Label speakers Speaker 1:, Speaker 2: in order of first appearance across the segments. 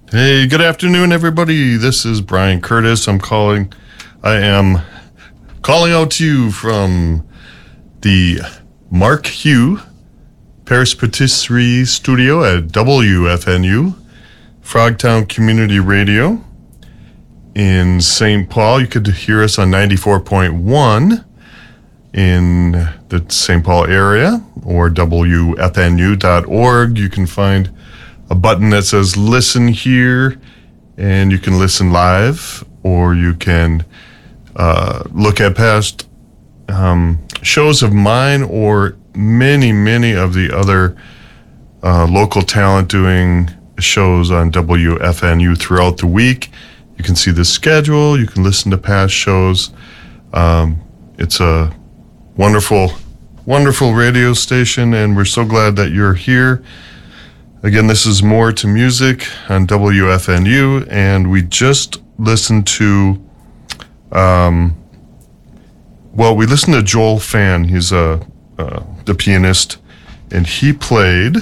Speaker 1: Hey, good afternoon, everybody. This is Brian Curtis. I am calling out to you from the Mark Hugh Paris Patisserie Studio at WFNU, Frogtown Community Radio in St. Paul. You could hear us on 94.1 in the St. Paul area, or WFNU.org. You can find a button that says listen here, and you can listen live, or you can look at past shows of mine or many of the other local talent doing shows on WFNU throughout the week. You can see the schedule. You can listen to past shows. It's a wonderful radio station, and we're so glad that you're here. Again, this is More to Music on WFNU, and we just listened to, we listened to Joel Phan. He's the pianist, and he played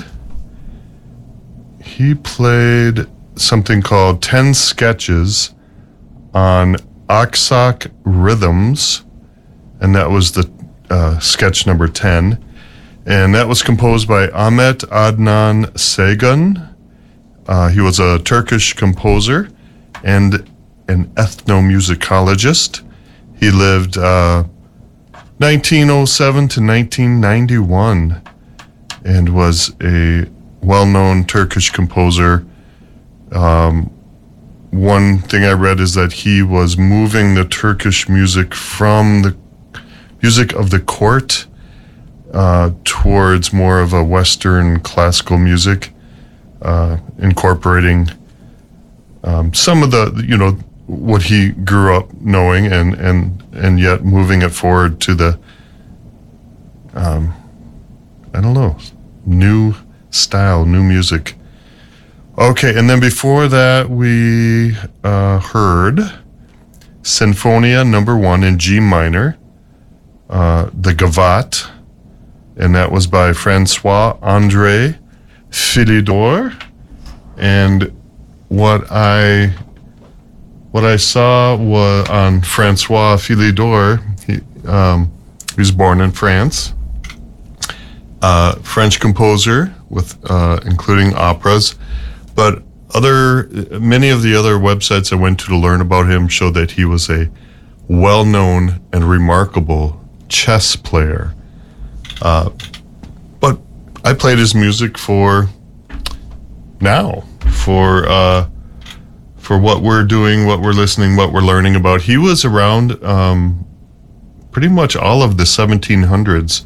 Speaker 1: something called 10 Sketches on Aksak Rhythms, and that was the sketch number 10. And that was composed by Ahmet Adnan Saygun. He was a Turkish composer and an ethnomusicologist. He lived 1907 to 1991 and was a well-known Turkish composer. One thing I read is that he was moving the Turkish music from the music of the court towards more of a Western classical music, incorporating some of the, what he grew up knowing, and yet moving it forward to the, new style, new music. Okay, and then before that, we heard Sinfonia number 1 in G minor, the Gavotte, and that was by Francois-André Philidor. And what I saw was on Francois Philidor, he was born in France, French composer with including operas, but many of the other websites I went to learn about him show that he was a well-known and remarkable chess player. But I played his music for what we're doing, what we're listening, what we're learning about. He was around pretty much all of the 1700s,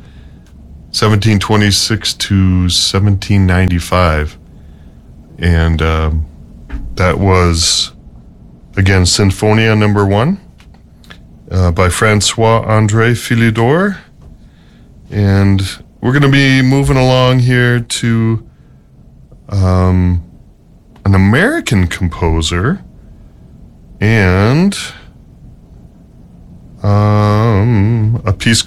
Speaker 1: 1726 to 1795. And that was, again, Sinfonia number 1 by Francois-André Philidor. And we're going to be moving along here to an American composer and a piece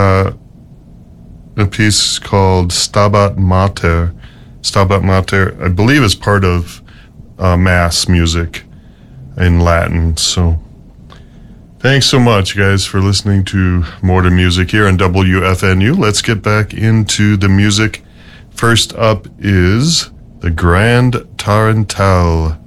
Speaker 1: called Stabat Mater. Stabat Mater, I believe, is part of Mass music in Latin. So thanks so much, guys, for listening to More to Music here on WFNU. Let's get back into the music. First up is the Grand Tarantelle.